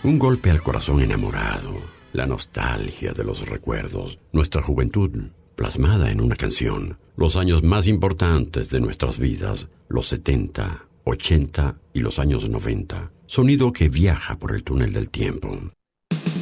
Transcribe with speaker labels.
Speaker 1: Un golpe al corazón enamorado, la nostalgia de los recuerdos, nuestra juventud plasmada en una canción, los años más importantes de nuestras vidas, los 70, 80 y los años 90. Sonido que viaja por el túnel del tiempo.